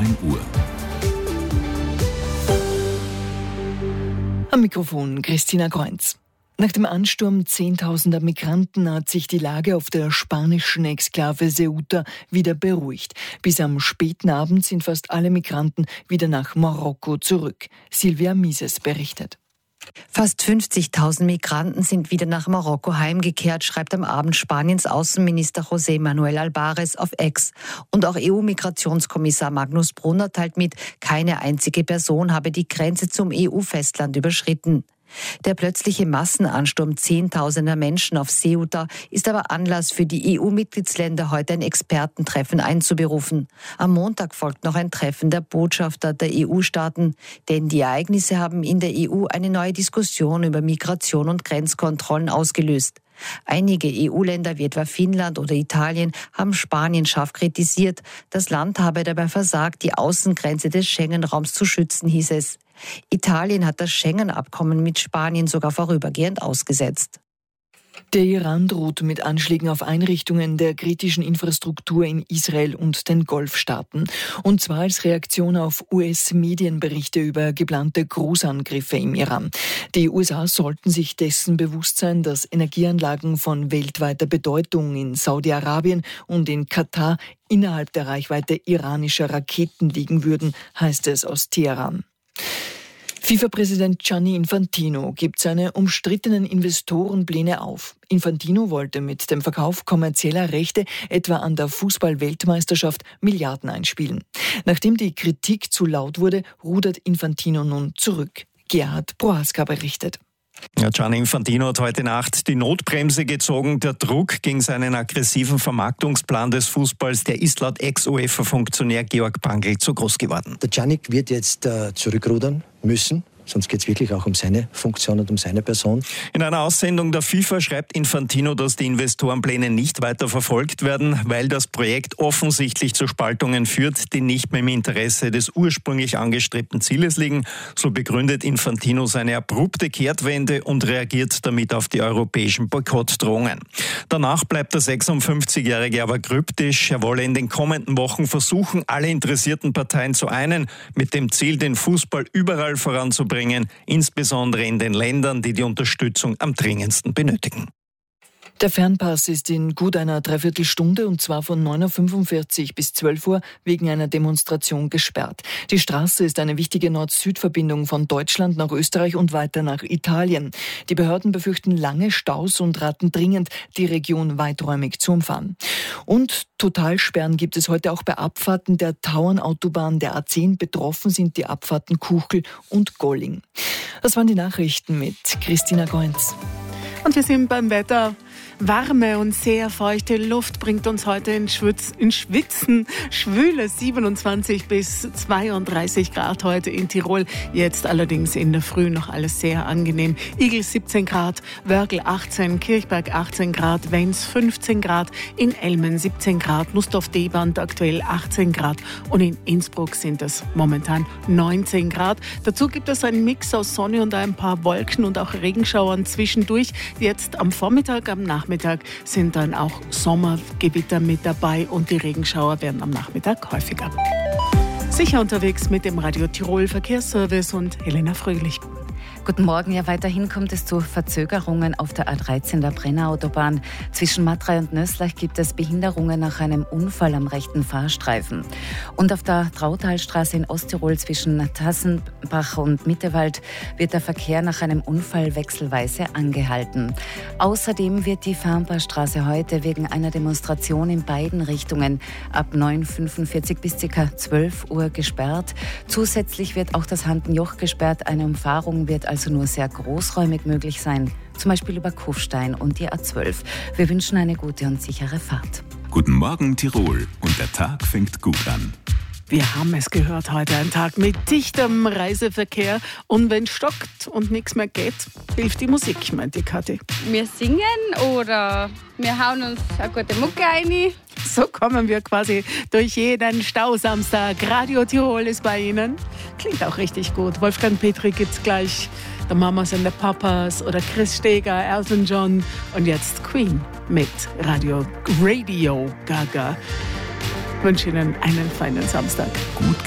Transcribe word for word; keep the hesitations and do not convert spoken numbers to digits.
neun Uhr. Am Mikrofon Christina Kreunz. Nach dem Ansturm zehntausender Migranten hat sich die Lage auf der spanischen Exklave Ceuta wieder beruhigt. Bis am späten Abend sind fast alle Migranten wieder nach Marokko zurück. Silvia Mises berichtet. Fast fünfzigtausend Migranten sind wieder nach Marokko heimgekehrt, schreibt am Abend Spaniens Außenminister José Manuel Albares auf X. Und auch E U-Migrationskommissar Magnus Brunner teilt mit, keine einzige Person habe die Grenze zum E U-Festland überschritten. Der plötzliche Massenansturm zehntausender Menschen auf Ceuta ist aber Anlass für die E U-Mitgliedsländer, heute ein Expertentreffen einzuberufen. Am Montag folgt noch ein Treffen der Botschafter der E U-Staaten, denn die Ereignisse haben in der E U eine neue Diskussion über Migration und Grenzkontrollen ausgelöst. Einige E U-Länder wie etwa Finnland oder Italien haben Spanien scharf kritisiert. Das Land habe dabei versagt, die Außengrenze des Schengen-Raums zu schützen, hieß es. Italien hat das Schengen-Abkommen mit Spanien sogar vorübergehend ausgesetzt. Der Iran droht mit Anschlägen auf Einrichtungen der kritischen Infrastruktur in Israel und den Golfstaaten. Und zwar als Reaktion auf U S-Medienberichte über geplante Großangriffe im Iran. Die U S A sollten sich dessen bewusst sein, dass Energieanlagen von weltweiter Bedeutung in Saudi-Arabien und in Katar innerhalb der Reichweite iranischer Raketen liegen würden, heißt es aus Teheran. FIFA-Präsident Gianni Infantino gibt seine umstrittenen Investorenpläne auf. Infantino wollte mit dem Verkauf kommerzieller Rechte etwa an der Fußball-Weltmeisterschaft Milliarden einspielen. Nachdem die Kritik zu laut wurde, rudert Infantino nun zurück. Gerhard Prohaska berichtet. Ja, Gianni Infantino hat heute Nacht die Notbremse gezogen. Der Druck gegen seinen aggressiven Vermarktungsplan des Fußballs, der ist laut Ex-UEFA-Funktionär Georg Bangl zu groß geworden. Der Gianni wird jetzt äh, zurückrudern müssen. Sonst geht es wirklich auch um seine Funktion und um seine Person. In einer Aussendung der FIFA schreibt Infantino, dass die Investorenpläne nicht weiter verfolgt werden, weil das Projekt offensichtlich zu Spaltungen führt, die nicht mehr im Interesse des ursprünglich angestrebten Zieles liegen. So begründet Infantino seine abrupte Kehrtwende und reagiert damit auf die europäischen Boykottdrohungen. Danach bleibt der sechsundfünfzigjährige aber kryptisch. Er wolle in den kommenden Wochen versuchen, alle interessierten Parteien zu einen, mit dem Ziel, den Fußball überall voranzubringen, insbesondere in den Ländern, die die Unterstützung am dringendsten benötigen. Der Fernpass ist in gut einer Dreiviertelstunde und zwar von neun Uhr fünfundvierzig bis zwölf Uhr wegen einer Demonstration gesperrt. Die Straße ist eine wichtige Nord-Süd-Verbindung von Deutschland nach Österreich und weiter nach Italien. Die Behörden befürchten lange Staus und raten dringend, die Region weiträumig zu umfahren. Und Totalsperren gibt es heute auch bei Abfahrten der Tauernautobahn der A zehn. Betroffen sind die Abfahrten Kuchel und Golling. Das waren die Nachrichten mit Christina Goenz. Und wir sind beim Wetter. Warme und sehr feuchte Luft bringt uns heute in, Schwitz, in Schwitzen. Schwüle siebenundzwanzig bis zweiunddreißig Grad heute in Tirol. Jetzt allerdings in der Früh noch alles sehr angenehm. Igl siebzehn Grad, Wörgl achtzehn, Kirchberg achtzehn Grad, Wenns fünfzehn Grad, in Elmen siebzehn Grad, Nussdorf-Deband aktuell achtzehn Grad und in Innsbruck sind es momentan neunzehn Grad. Dazu gibt es einen Mix aus Sonne und ein paar Wolken und auch Regenschauern zwischendurch. Jetzt am Vormittag, am Nachmittag sind dann auch Sommergewitter mit dabei und die Regenschauer werden am Nachmittag häufiger. Sicher unterwegs mit dem Radio Tirol Verkehrsservice und Helena Fröhlich. Guten Morgen. Ja, weiterhin kommt es zu Verzögerungen auf der A dreizehn der Brenner-Autobahn. Zwischen Matrei und Nöslach gibt es Behinderungen nach einem Unfall am rechten Fahrstreifen. Und auf der Trautalstraße in Osttirol zwischen Tassenbach und Mittewald wird der Verkehr nach einem Unfall wechselweise angehalten. Außerdem wird die Farnbachstraße heute wegen einer Demonstration in beiden Richtungen ab neun Uhr fünfundvierzig bis ca. zwölf Uhr gesperrt. Zusätzlich wird auch das Handenjoch gesperrt. Eine Umfahrung wird also nur sehr großräumig möglich sein, zum Beispiel über Kufstein und die A zwölf. Wir wünschen eine gute und sichere Fahrt. Guten Morgen Tirol und der Tag fängt gut an. Wir haben es gehört, heute ein Tag mit dichtem Reiseverkehr. Und wenn es stockt und nichts mehr geht, hilft die Musik, meint die Kathi. Wir singen oder wir hauen uns eine gute Mucke rein. So kommen wir quasi durch jeden Stausamstag. Radio Tirol ist bei Ihnen. Klingt auch richtig gut. Wolfgang Petri gibt's gleich. The Mamas and the Papas oder Chris Steger, Elton John und jetzt Queen mit Radio, Radio Gaga. Ich wünsche Ihnen einen feinen Samstag. Gut